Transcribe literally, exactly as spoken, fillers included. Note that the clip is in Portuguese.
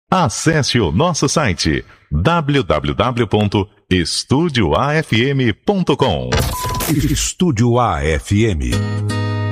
Acesse o nosso site w w w ponto estúdio a f m ponto com. Estúdio A F M.